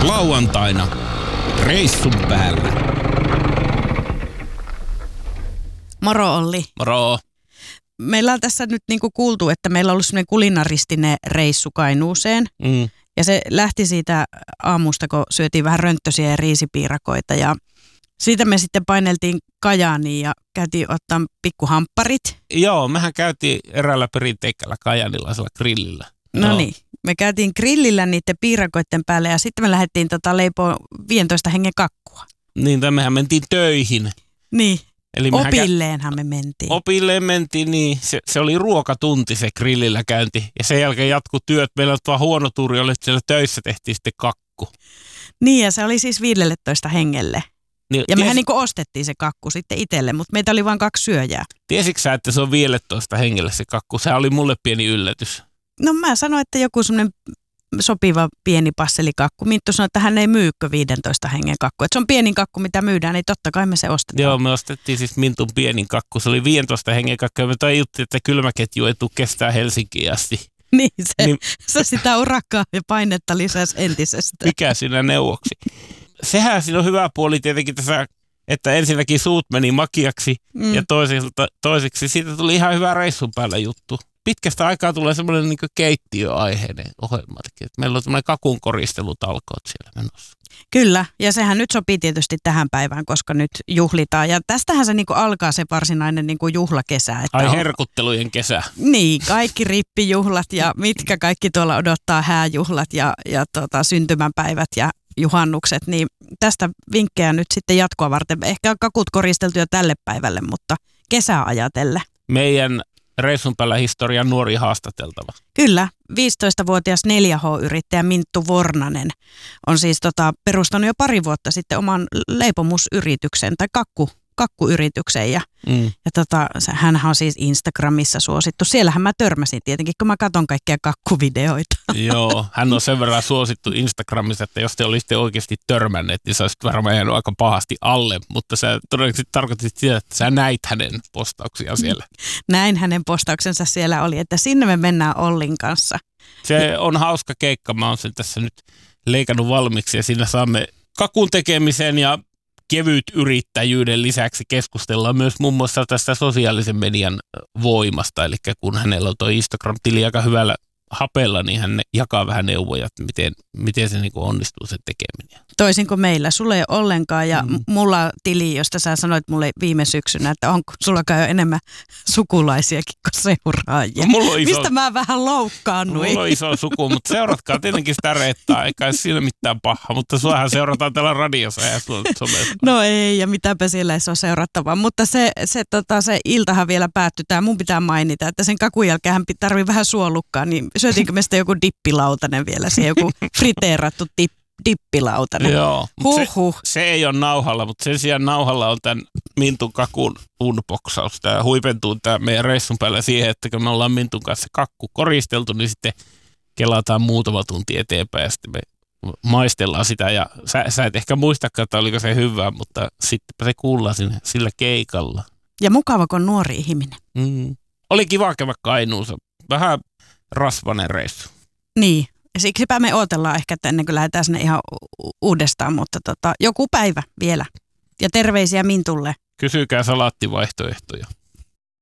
lauantaina reissun päällä. Moro Olli. Moro. Meillä on tässä nyt niinku kuultu, että meillä on ollut semmoinen kulinaristinen reissu Kainuuseen. Ja se lähti siitä aamusta, kun syötiin vähän rönttösiä ja riisipiirakoita. Ja siitä me sitten paineltiin Kajaaniin ja käytiin ottaa pikkuhampparit. Joo, mehän käytiin eräällä perinteikällä kajanilaisella grillillä. No niin, me käytiin grillillä niiden piirakoiden päälle ja sitten me lähdettiin leipoa 15 hengen kakkua. Niin, mehän mentiin töihin. Niin, eli opilleenhan me mentiin. Opilleen mentiin, niin se oli ruokatunti se grillillä käynti. Ja sen jälkeen jatkui työt. Meillä oli vaan huono tuuri, oli, että siellä töissä tehtiin sitten kakku. Niin, ja se oli siis 15 hengelle. Niin, ja mehän niinku ostettiin se kakku sitten itselle, mutta meitä oli vain 2 syöjää. Tiesitkö sä, että se on 15 hengelle se kakku? Se oli mulle pieni yllätys. No mä sanoin, että joku semmoinen sopiva pieni passelikakku. Minttu sanoi, että hän ei myykö 15 hengen kakku. Että se on pienin kakku, mitä myydään, niin totta kai me se ostetaan. Joo, me ostettiin siis Mintun pienin kakku. Se oli 15 hengen kakku ja me tajuttiin, että kylmäketju ei tule kestää Helsinkiin asti. Niin, se sitä urakkaa ja painetta lisäsi entisestä. Mikä siinä neuvoksi? Sehän siinä on hyvä puoli tietenkin tässä, että ensinnäkin suut meni makiaksi ja toiseksi siitä tuli ihan hyvä reissun päällä juttu. Pitkästä aikaa tulee semmoinen niin keittiöaiheinen ohjelma. Meillä on semmoinen kakun koristelutalkoot siellä menossa. Kyllä, ja sehän nyt sopii tietysti tähän päivään, koska nyt juhlitaan. Ja tästähän se niin alkaa se varsinainen niin juhlakesä. Että herkuttelujen kesä. Niin, kaikki rippijuhlat ja mitkä kaikki tuolla odottaa hääjuhlat ja syntymäpäivät ja juhannukset. Niin tästä vinkkejä nyt sitten jatkoa varten. Ehkä on kakut koristeltu jo tälle päivälle, mutta kesää ajatellen. Meidän reissun päällä historian nuori haastateltava. Kyllä, 15-vuotias 4H-yrittäjä Minttu Vornanen on siis perustanut jo 2 vuotta sitten oman leipomusyrityksen tai kakkuyrityksen ja hänhän on siis Instagramissa suosittu. Siellähän mä törmäsin tietenkin, kun mä katson kaikkia kakkuvideoita. Joo, hän on sen verran suosittu Instagramissa, että jos te olisitte oikeasti törmänneet, niin sä olisit varmaan jäänyt aika pahasti alle, mutta sä todennäköisesti tarkoitit sitä, että sä näit hänen postauksia siellä. Näin hänen postauksensa siellä oli, että sinne me mennään Ollin kanssa. Se on hauska keikka, mä oon sen tässä nyt leikannut valmiiksi ja siinä saamme kakun tekemisen ja kevyt yrittäjyyden lisäksi keskustellaan myös muun muassa tästä sosiaalisen median voimasta. Eli kun hänellä on tuo Instagram-tili aika hyvällä hapella, niin hän jakaa vähän neuvoja, että miten se niinku onnistuu se tekeminen. Toisin kuin meillä, sulla ei ole ollenkaan ja mulla on tili, josta sä sanoit mulle viime syksynä, että onko sullakaan jo enemmän sukulaisiakin kuin seuraajia. No, mistä mä vähän loukkaannuin. Mulla on iso suku, mutta seuratkaa tietenkin sitä reittaa, eikä siinä mitään pahaa, mutta suahan seurataan täällä radiossa ja somessa. No ei, ja mitäpä siellä ei ole seurattavaa, mutta se iltahan vielä päättyi, tämä mun pitää mainita, että sen kakun jälkeen tarvii vähän suolukkaa, niin syötiinkö me sitä joku dippilautanen vielä, se joku friteerattu dippilautanen. Joo, se ei ole nauhalla, mutta sen sijaan nauhalla on tämän Mintun kakun unboxaus. Tämä huipentuu tämä meidän reissun päällä siihen, että kun me ollaan Mintun kanssa kakku koristeltu, niin sitten kelataan muutama tunti eteenpäin ja sitten me maistellaan sitä. Ja sä et ehkä muistakaan, että oliko se hyvää, mutta sittenpä se kuullaan sillä keikalla. Ja mukava, kun nuori ihminen. Oli kiva käydä Kainuussa. Vähän rasvainen reissu. Niin. Siksipä me odotellaan ehkä, että ennen kuin lähdetään sinne ihan uudestaan, mutta joku päivä vielä. Ja terveisiä Mintulle. Kysykää salaattivaihtoehtoja.